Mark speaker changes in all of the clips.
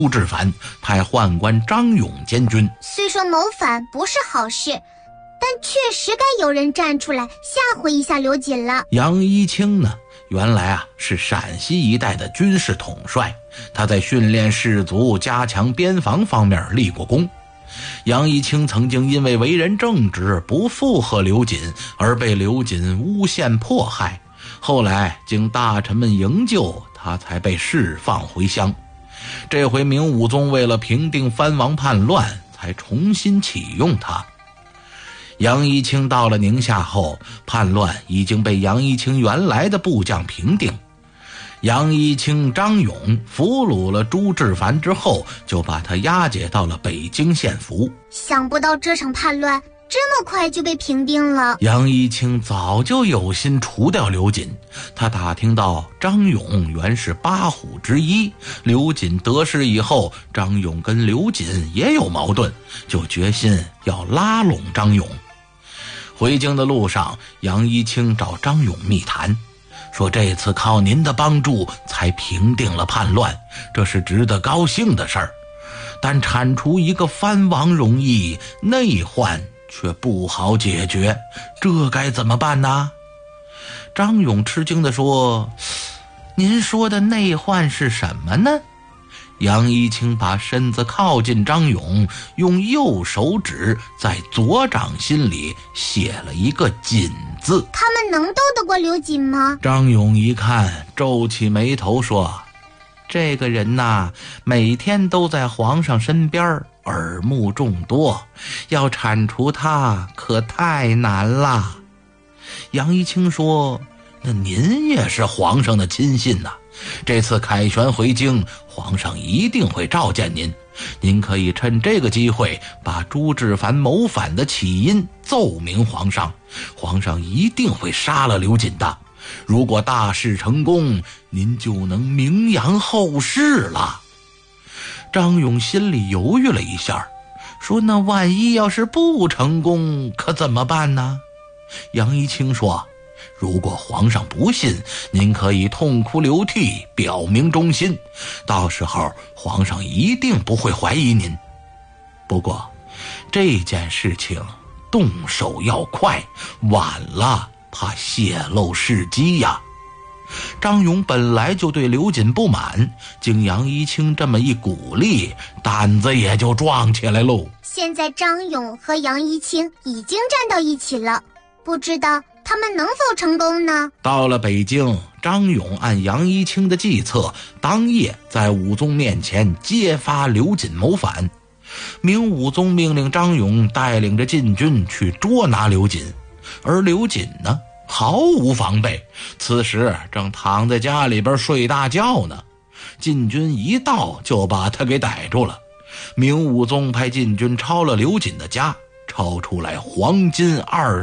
Speaker 1: 朱志凡派宦官张勇监军。
Speaker 2: 虽说谋反不是好事，但确实该有人站出来吓唬一下刘瑾了。
Speaker 1: 杨一清呢，原来是陕西一带的军事统帅，他在训练士卒、加强边防方面立过功。杨一清曾经因为为人正直，不附和刘瑾，而被刘瑾诬陷迫害，后来经大臣们营救，他才被释放回乡。这回明武宗为了平定藩王叛乱，才重新启用他。杨一清到了宁夏后，叛乱已经被杨一清原来的部将平定。杨一清、张勇俘虏了朱志凡之后，就把他押解到了北京献俘。
Speaker 2: 想不到这场叛乱这么快就被平定了。
Speaker 1: 杨一清早就有心除掉刘瑾，他打听到张勇原是八虎之一，刘瑾得势以后，张勇跟刘瑾也有矛盾，就决心要拉拢张勇。回京的路上，杨一清找张勇密谈，说这次靠您的帮助才平定了叛乱，这是值得高兴的事儿。但铲除一个藩王容易，内患却不好解决，这该怎么办呢？张勇吃惊地说，您说的内患是什么呢？杨一清把身子靠近张勇，用右手指在左掌心里写了一个瑾字。
Speaker 2: 他们能斗得过刘瑾吗？
Speaker 1: 张勇一看，皱起眉头说，这个人呐，每天都在皇上身边，耳目众多，要铲除他可太难了。杨一清说，那您也是皇上的亲信呐，这次凯旋回京，皇上一定会召见您，您可以趁这个机会把朱志凡谋反的起因奏明皇上，皇上一定会杀了刘瑾的。如果大事成功，您就能名扬后世了。张勇心里犹豫了一下，说，那万一要是不成功，可怎么办呢？杨一清说，如果皇上不信，您可以痛哭流涕，表明忠心，到时候皇上一定不会怀疑您。不过这件事情动手要快，晚了怕泄露事机呀。张勇本来就对刘瑾不满，经杨一清这么一鼓励，胆子也就壮起来喽。
Speaker 2: 现在张勇和杨一清已经站到一起了，不知道他们能否成功呢？到
Speaker 1: 了北京，张勇按杨一清的计策，当夜在武宗面前揭发刘瑾谋反。明武宗命令张勇带领着禁军去捉拿刘瑾，而刘瑾呢，毫无防备，此时正躺在家里边睡大觉呢。禁军一到就把他给逮住了。明武宗派禁军抄了刘瑾的家，抄出来黄金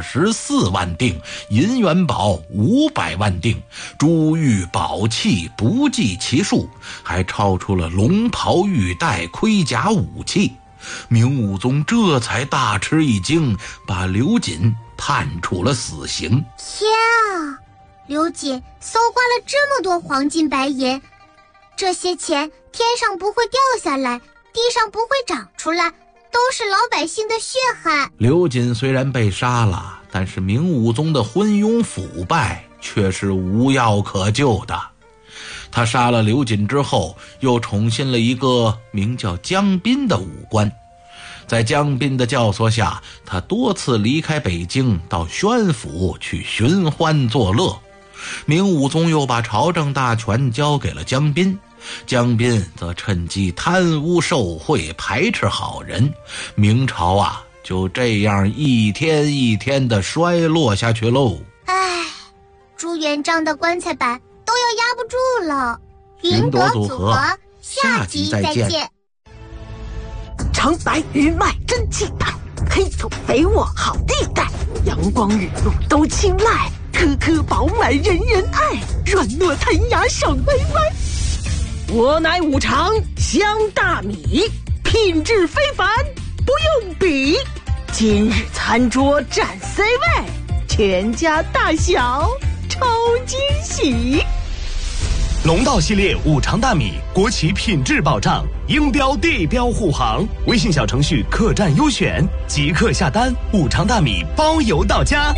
Speaker 1: 24万锭，银元宝500万锭，珠玉宝器不计其数，还抄出了龙袍玉带、盔甲武器。明武宗这才大吃一惊，把刘瑾判处了死刑。
Speaker 2: 天啊，刘瑾搜刮了这么多黄金白银，这些钱天上不会掉下来，地上不会长出来，都是老百姓的血汗。
Speaker 1: 刘瑾虽然被杀了，但是明武宗的昏庸腐败却是无药可救的。他杀了刘瑾之后，又宠信了一个名叫江彬的武官。在江彬的教唆下，他多次离开北京，到宣府去寻欢作乐。明武宗又把朝政大权交给了江彬，江彬则趁机贪污受贿，排斥好人。明朝就这样一天一天的衰落下去喽。
Speaker 2: 唉，朱元璋的棺材板都要压不住了。
Speaker 1: 云朵组合，下集再见。
Speaker 3: 长白鱼麦真气派，黑土肥沃好地带，阳光雨露都青睐，颗颗饱满人人爱，软糯弹牙爽歪歪。我乃五常香大米，品质非凡不用比，今日餐桌占 C 位，全家大小超惊喜。
Speaker 4: 龙道系列五常大米，国企品质保障，英标地标护航。微信小程序客栈优选，即刻下单，五常大米包邮到家。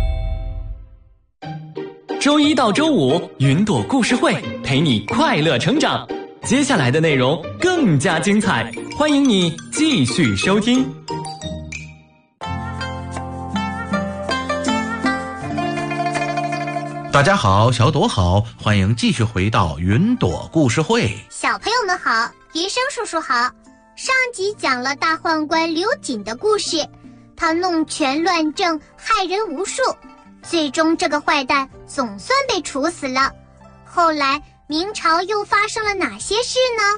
Speaker 5: 周一到周五，云朵故事会陪你快乐成长。接下来的内容更加精彩，欢迎你继续收听。
Speaker 1: 大家好，小朵好，欢迎继续回到云朵故事会。
Speaker 2: 小朋友们好，云生叔叔好。上集讲了大宦官刘瑾的故事，他弄权乱政，害人无数，最终这个坏蛋总算被处死了。后来明朝又发生了哪些事呢？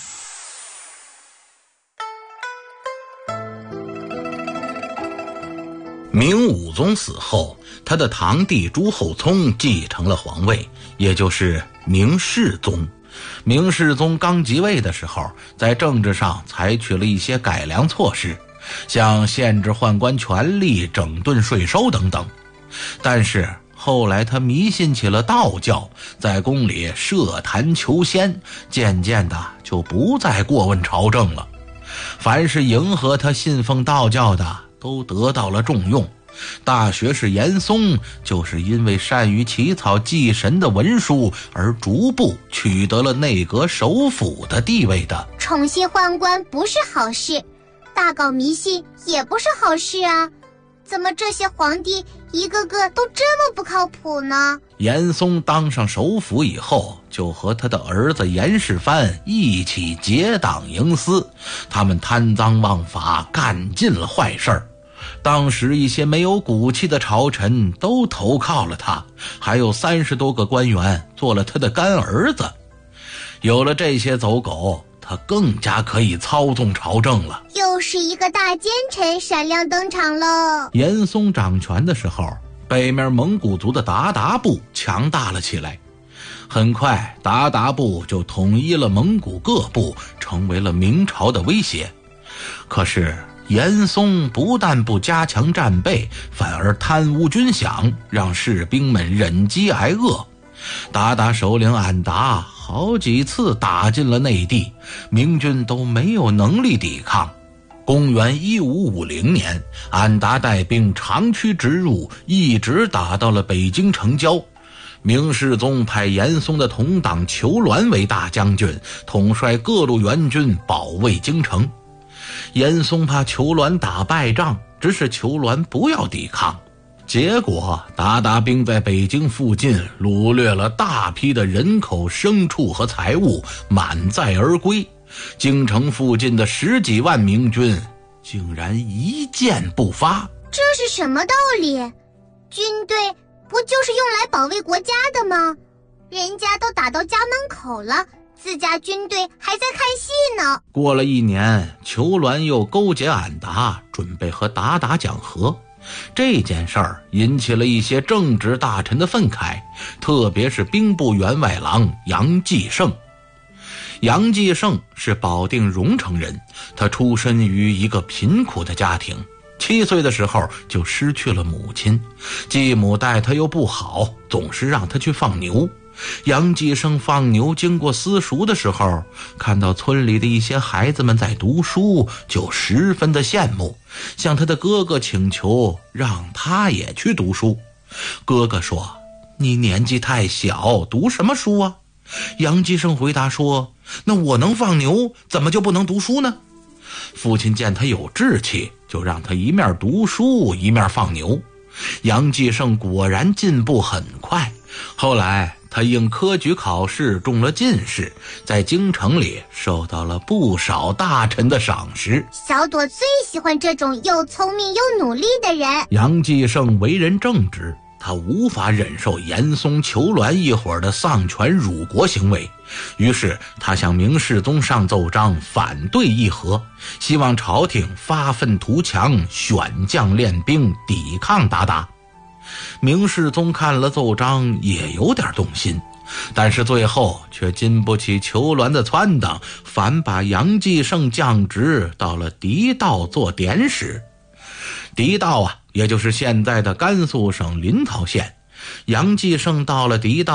Speaker 1: 明武宗死后，他的堂弟朱厚熜继承了皇位，也就是明世宗。明世宗刚即位的时候，在政治上采取了一些改良措施，像限制宦官权力、整顿税收等等。但是后来他迷信起了道教，在宫里设坛求仙，渐渐的就不再过问朝政了。凡是迎合他信奉道教的都得到了重用。大学士严嵩就是因为善于起草祭神的文书而逐步取得了内阁首辅的地位的。
Speaker 2: 宠信宦官不是好事，大搞迷信也不是好事啊，怎么这些皇帝一个个都这么不靠谱呢？
Speaker 1: 严嵩当上首辅以后，就和他的儿子严世蕃一起结党营私，他们贪赃枉法，干尽了坏事儿。当时一些没有骨气的朝臣都投靠了他，还有30多个官员做了他的干儿子。有了这些走狗，他更加可以操纵朝政了。
Speaker 2: 又是一个大奸臣闪亮登场了。
Speaker 1: 严嵩掌权的时候，北面蒙古族的鞑靼部强大了起来。很快，鞑靼部就统一了蒙古各部，成为了明朝的威胁。可是严嵩不但不加强战备，反而贪污军饷，让士兵们忍饥挨饿。鞑靼首领俺答好几次打进了内地，明军都没有能力抵抗。公元1550年，俺答带兵长驱直入，一直打到了北京城郊。明世宗派严嵩的同党裘鸾为大将军，统帅各路援军保卫京城。严嵩怕裘鸾打败仗，指使裘鸾不要抵抗。结果鞑靼兵在北京附近掳掠了大批的人口、牲畜和财物，满载而归。京城附近的10几万明军竟然一箭不发。
Speaker 2: 这是什么道理？军队不就是用来保卫国家的吗？人家都打到家门口了，自家军队还在看戏呢。
Speaker 1: 过了1年，裘鸾又勾结俺答，准备和鞑靼讲和。这件事儿引起了一些政治大臣的愤慨，特别是兵部员外郎杨继盛。杨继盛是保定荣城人，他出身于一个贫苦的家庭，7岁的时候就失去了母亲，继母待他又不好，总是让他去放牛。杨继盛放牛经过私塾的时候，看到村里的一些孩子们在读书，就十分的羡慕，向他的哥哥请求让他也去读书。哥哥说：“你年纪太小，读什么书啊？”杨继盛回答说：“那我能放牛，怎么就不能读书呢？”父亲见他有志气，就让他一面读书一面放牛。杨继盛果然进步很快，后来他应科举考试中了进士，在京城里受到了不少大臣的赏识。
Speaker 2: 小朵最喜欢这种又聪明又努力的人。
Speaker 1: 杨继盛为人正直，他无法忍受严嵩、裘鸾一伙的丧权辱国行为，于是他向明世宗上奏章反对议和，希望朝廷发愤图强，选将练兵，抵抗鞑靼。明世宗看了奏章也有点动心，但是最后却经不起裘鸾的撺掇，反把杨继盛降职到了狄道做典史。狄道也就是现在的甘肃省临洮县。杨继盛到了狄道，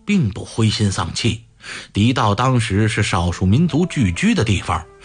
Speaker 1: 并不灰心丧气。狄道当时是少数民族聚居的地方，